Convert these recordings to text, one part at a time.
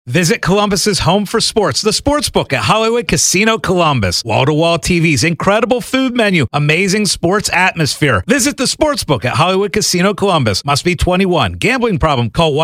Visit Columbus's home for sports, the Sportsbook at Hollywood Casino Columbus. Wall-to-wall TVs, incredible food menu, amazing sports atmosphere. Visit the Sportsbook at Hollywood Casino Columbus. Must be 21. Gambling problem? Call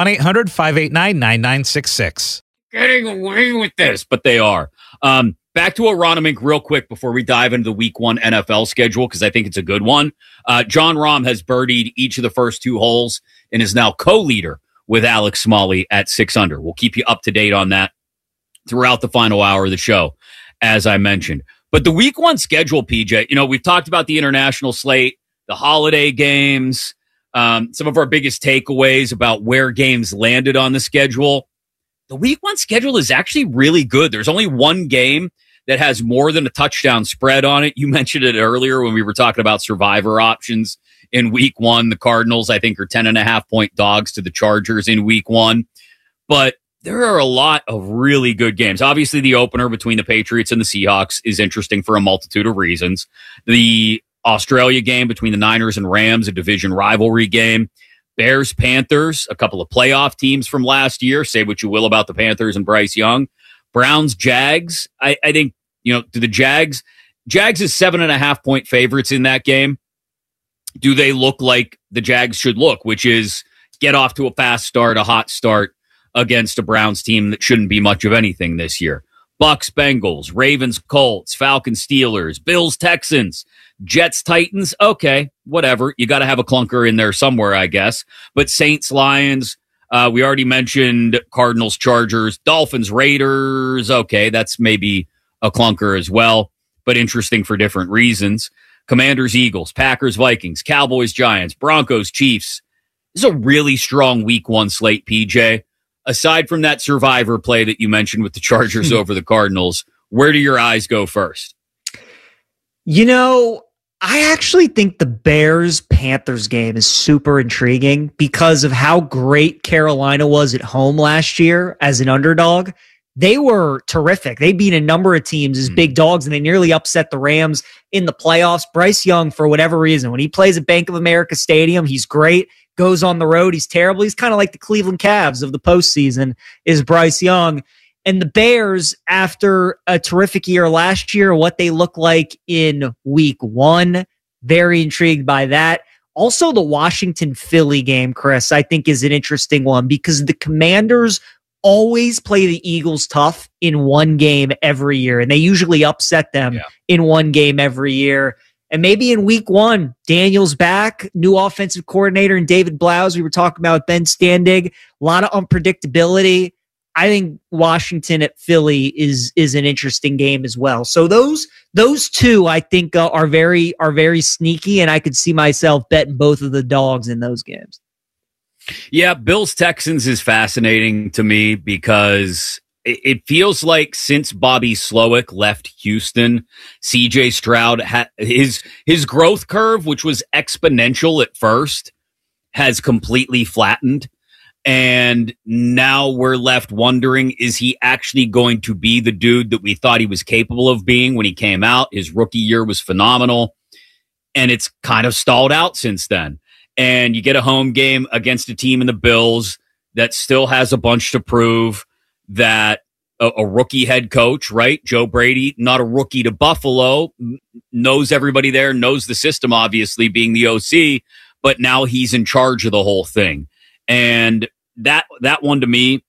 1-800-589-9966. Getting away with this, but they are. Back to Aronimink real quick before we dive into the Week 1 NFL schedule, because I think it's a good one. John Rahm has birdied each of the first two holes and is now co-leader with Alex Smalley at 6 under. We'll keep you up to date on that throughout the final hour of the show, as I mentioned. But the Week 1 schedule, PJ, we've talked about the international slate, the holiday games, some of our biggest takeaways about where games landed on the schedule. The Week 1 schedule is actually really good. There's only one game that has more than a touchdown spread on it. You mentioned it earlier when we were talking about survivor options. In Week 1, the Cardinals, I think, are 10.5-point dogs to the Chargers in Week 1. But there are a lot of really good games. Obviously, the opener between the Patriots and the Seahawks is interesting for a multitude of reasons. The Australia game between the Niners and Rams, a division rivalry game. Bears-Panthers, a couple of playoff teams from last year. Say what you will about the Panthers and Bryce Young. Browns-Jags. I think, do the Jags is 7.5-point favorites in that game. Do they look like the Jags should look, which is get off to a fast start, a hot start against a Browns team that shouldn't be much of anything this year? Bucks, Bengals, Ravens, Colts, Falcons, Steelers, Bills, Texans, Jets, Titans. Okay, whatever. You got to have a clunker in there somewhere, I guess. But Saints, Lions, we already mentioned Cardinals, Chargers, Dolphins, Raiders. Okay, that's maybe a clunker as well, but interesting for different reasons. Commanders, Eagles, Packers, Vikings, Cowboys, Giants, Broncos, Chiefs. This is a really strong Week 1 slate, PJ. Aside from that survivor play that you mentioned with the Chargers over the Cardinals, where do your eyes go first? I actually think the Bears-Panthers game is super intriguing because of how great Carolina was at home last year as an underdog. They were terrific. They beat a number of teams as big dogs, and they nearly upset the Rams in the playoffs. Bryce Young, for whatever reason, when he plays at Bank of America Stadium, he's great. Goes on the road, he's terrible. He's kind of like the Cleveland Cavs of the postseason, is Bryce Young. And the Bears, after a terrific year last year, what they look like in Week 1, very intrigued by that. Also, the Washington-Philly game, Chris, I think is an interesting one because the Commanders always play the Eagles tough in one game every year, and they usually upset them in one game every year. And maybe in Week 1, Daniel's back, new offensive coordinator, and David Blouse. We were talking about Ben Standig, a lot of unpredictability. I think Washington at Philly is an interesting game as well. So those two, I think, are very sneaky, and I could see myself betting both of the dogs in those games. Yeah, Bills Texans is fascinating to me because it feels like since Bobby Slowick left Houston, CJ Stroud his growth curve, which was exponential at first, has completely flattened. And now we're left wondering, is he actually going to be the dude that we thought he was capable of being when he came out? His rookie year was phenomenal, and it's kind of stalled out since then. And you get a home game against a team in the Bills that still has a bunch to prove, that a rookie head coach, right? Joe Brady, not a rookie to Buffalo, knows everybody there, knows the system, obviously, being the OC, but now he's in charge of the whole thing. And that one to me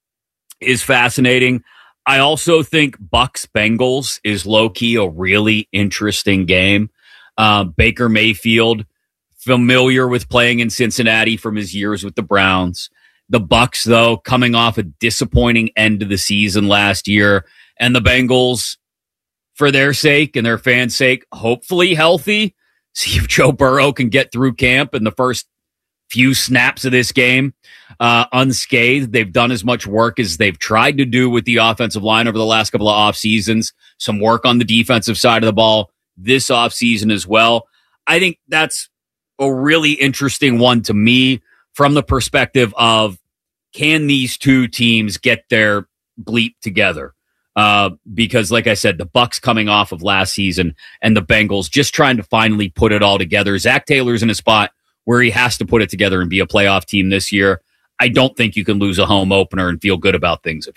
is fascinating. I also think Bucks Bengals is low-key a really interesting game. Baker Mayfield, familiar with playing in Cincinnati from his years with the Browns. The Bucks, though, coming off a disappointing end to the season last year. And the Bengals, for their sake and their fans' sake, hopefully healthy. See if Joe Burrow can get through camp in the first few snaps of this game unscathed. They've done as much work as they've tried to do with the offensive line over the last couple of off seasons. Some work on the defensive side of the ball this offseason as well. I think that's a really interesting one to me from the perspective of, can these two teams get their bleep together? Because like I said, the Bucks coming off of last season and the Bengals just trying to finally put it all together. Zach Taylor's in a spot where he has to put it together and be a playoff team this year. I don't think you can lose a home opener and feel good about things if